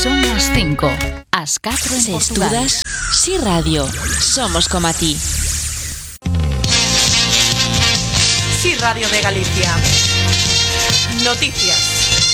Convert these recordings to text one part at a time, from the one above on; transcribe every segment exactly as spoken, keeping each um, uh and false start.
Son as cinco, as catro en Se Portugal. estudas, Si Radio, somos como a ti. Si Radio de Galicia. Noticias.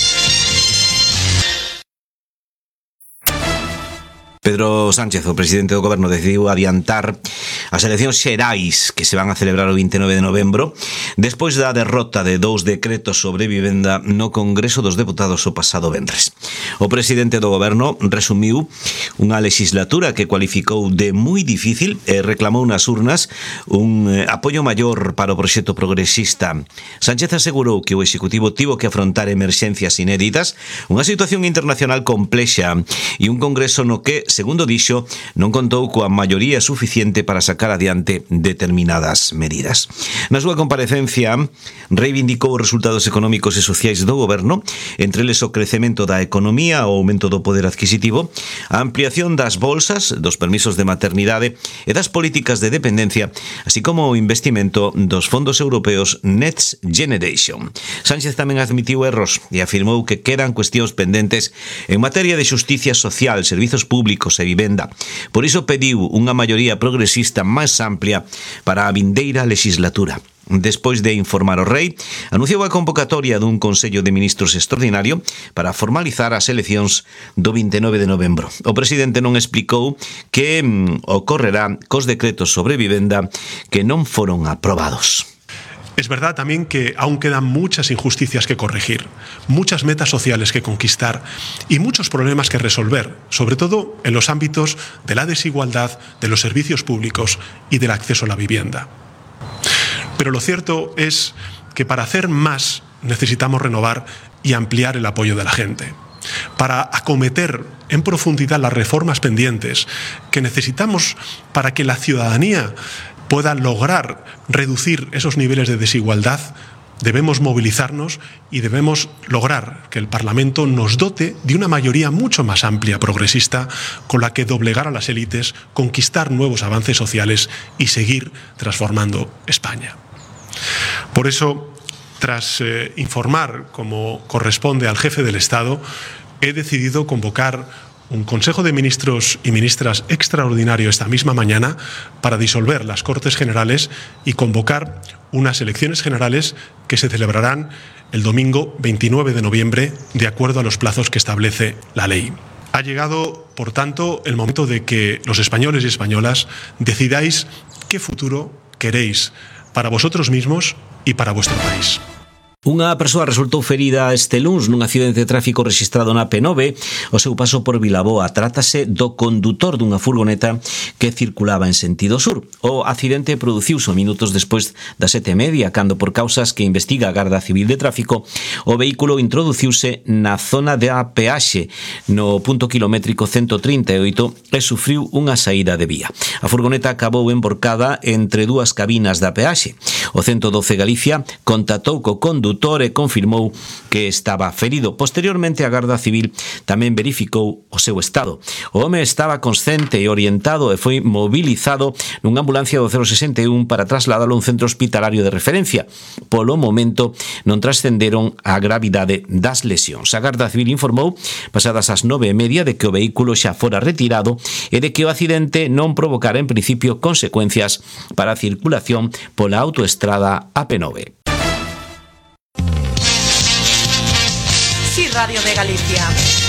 Pedro Sánchez, o presidente do Goberno, decidiu adiantar as eleccións xerais que se van a celebrar o vinte e nove de novembro despois da derrota de dous decretos sobre vivenda no Congreso dos Deputados o pasado venres. O presidente do Goberno resumiu unha legislatura que cualificou de moi difícil e reclamou nas urnas un apoio maior para o proxecto progresista. Sánchez asegurou que o Executivo tivo que afrontar emerxencias inéditas, unha situación internacional complexa e un Congreso no que, segundo dixo, non contou coa maioría suficiente para sacar adiante determinadas medidas. Na súa comparecencia, reivindicou os resultados económicos e sociais do Goberno, entre eles o crecemento da economía, o aumento do poder adquisitivo, a ampliación das bolsas, dos permisos de maternidade e das políticas de dependencia, así como o investimento dos fondos europeos Next Generation. Sánchez tamén admitiu erros e afirmou que quedan cuestións pendentes en materia de xusticia social, servizos públicos e vivenda. Por iso pediu unha maioría progresista máis amplia para a vindeira legislatura. Despois de informar o rei, anunciou a convocatoria dun Consello de Ministros extraordinario para formalizar as eleccións do vinte e nove de novembro. O presidente non explicou que mm, ocorrerá cos decretos sobre vivenda que non foron aprobados. Es verdad también que aún quedan muchas injusticias que corregir, muchas metas sociales que conquistar y muchos problemas que resolver, sobre todo en los ámbitos de la desigualdad, de los servicios públicos y del acceso a la vivienda. Pero lo cierto es que para hacer más necesitamos renovar y ampliar el apoyo de la gente. Para acometer en profundidad las reformas pendientes que necesitamos para que la ciudadanía pueda lograr reducir esos niveles de desigualdad, debemos movilizarnos y debemos lograr que el Parlamento nos dote de una mayoría mucho más amplia progresista con la que doblegar a las élites, conquistar nuevos avances sociales y seguir transformando España. Por eso, tras eh, informar como corresponde al jefe del Estado, he decidido convocar un Consejo de Ministros y Ministras extraordinario esta misma mañana para disolver las Cortes Generales y convocar unas elecciones generales que se celebrarán el domingo veintinueve de noviembre de acuerdo a los plazos que establece la ley. Ha llegado, por tanto, el momento de que los españoles y españolas decidáis qué futuro queréis para vosotros mismos y para vuestro país. Unha persoa resultou ferida este luns nun accidente de tráfico rexistrado na P nove ao seu paso por Vilaboa. Trátase do condutor dunha furgoneta que circulaba en sentido sur. O accidente produciuse minutos despois das sete e media, cando por causas que investiga a Garda Civil de Tráfico, o vehículo introduciuse na zona da peaxe no punto kilométrico ciento trinta e oito e sufriu unha saída de vía. A furgoneta acabou emborcada entre dúas cabinas da peaxe. O ciento doce Galicia contactou co condutor e confirmou que estaba ferido. Posteriormente, a Garda Civil tamén verificou o seu estado. O home estaba consciente e orientado e foi mobilizado nunha ambulancia do cero sesenta e un para trasladalo a un centro hospitalario de referencia. Polo momento, non trascenderon a gravidade das lesións. A Garda Civil informou, pasadas as nove e media, de que o vehículo xa fora retirado e de que o accidente non provocara en principio consecuencias para a circulación pola autoestrada A P nove. Si Radio de Galicia.